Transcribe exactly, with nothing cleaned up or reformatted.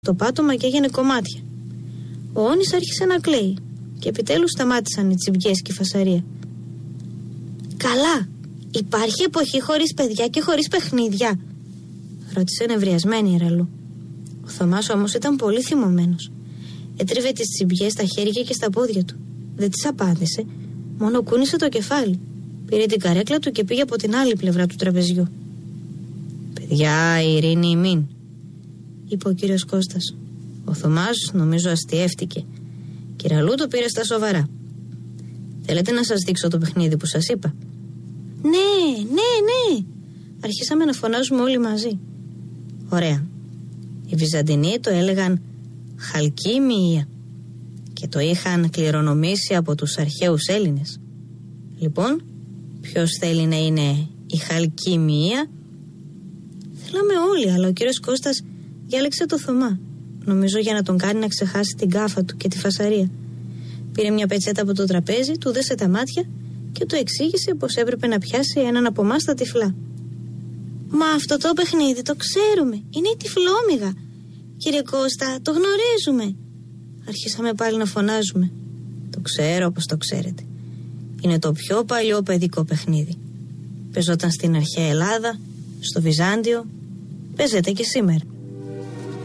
το πάτωμα και έγινε κομμάτια. Ο Όνης άρχισε να κλαίει και επιτέλους σταμάτησαν οι τσιμπιές και η φασαρία. «Καλά, υπάρχει εποχή χωρίς παιδιά και χωρίς παιχνίδια?» ρώτησε νευριασμένη η Ραλού. Ο Θωμάς όμως ήταν πολύ θυμωμένος. Έτριβε τις τσιμπιές στα χέρια και στα πόδια του. Δεν τις απάντησε, μόνο κούνησε το κεφάλι. Πήρε την καρέκλα του και πήγε από την άλλη πλευρά του τραπεζιού. «Παιδιά, η ειρήνη ημίν», είπε ο κύριος Κώστας. Ο Θωμάς νομίζω αστιεύτηκε και η Ραλού το πήρε στα σοβαρά. «Θέλετε να σας δείξω το παιχνίδι που σας είπα?» «Ναι, ναι, ναι», αρχίσαμε να φωνάζουμε όλοι μαζί. «Ωραία. Οι Βυζαντινοί το έλεγαν Χαλκίμια και το είχαν κληρονομήσει από τους αρχαίους Έλληνες. Λοιπόν, ποιος θέλει να είναι η Χαλκίμια?» Θέλαμε όλοι, αλλά ο κύριος Κώστας διάλεξε το Θωμά, νομίζω για να τον κάνει να ξεχάσει την κάφα του και τη φασαρία. Πήρε μια πετσέτα από το τραπέζι, του δέσε τα μάτια και του εξήγησε πως έπρεπε να πιάσει έναν από εμάς τα τυφλά. «Μα αυτό το παιχνίδι το ξέρουμε, είναι η τυφλόμυγα. Κύριε Κώστα, το γνωρίζουμε». Αρχίσαμε πάλι να φωνάζουμε. «Το ξέρω όπως το ξέρετε. Είναι το πιο παλιό παιδικό παιχνίδι. Παίζονταν στην αρχαία Ελλάδα, στο Βυζάντιο, παίζεται και σήμερα.